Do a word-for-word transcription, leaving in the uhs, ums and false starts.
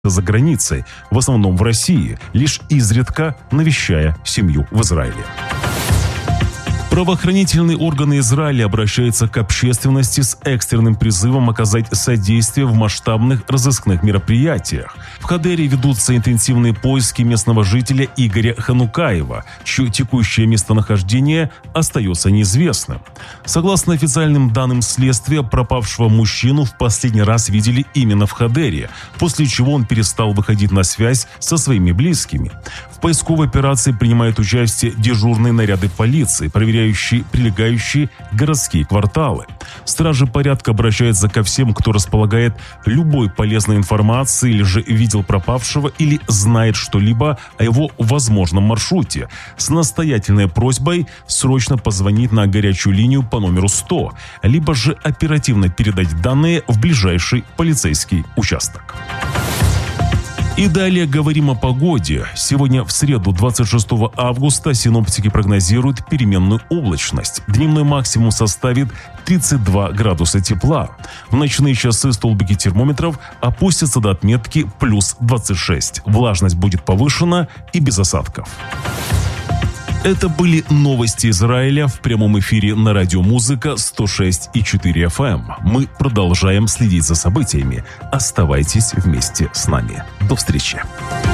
за границей, в основном в России, лишь изредка навещая семью в Израиле. Правоохранительные органы Израиля обращаются к общественности с экстренным призывом оказать содействие в масштабных разыскных мероприятиях. В Хадере ведутся интенсивные поиски местного жителя Игоря Ханукаева, чье текущее местонахождение остается неизвестным. Согласно официальным данным следствия, пропавшего мужчину в последний раз видели именно в Хадере, после чего он перестал выходить на связь со своими близкими. В поисковой операции принимают участие дежурные наряды полиции, проверяющие прилегающие городские кварталы. Стражи порядка обращаются ко всем, кто располагает любой полезной информацией или же видел пропавшего или знает что-либо о его возможном маршруте, с настоятельной просьбой срочно позвонить на горячую линию по номеру сто, либо же оперативно передать данные в ближайший полицейский участок. И далее говорим о погоде. Сегодня в среду, двадцать шестого августа, синоптики прогнозируют переменную облачность. Дневной максимум составит тридцать два градуса тепла. В ночные часы столбики термометров опустятся до отметки плюс двадцать шесть. Влажность будет повышена и без осадков. Это были новости Израиля в прямом эфире на радио Музыка сто шесть и четыре эф эм. Мы продолжаем следить за событиями. Оставайтесь вместе с нами. До встречи.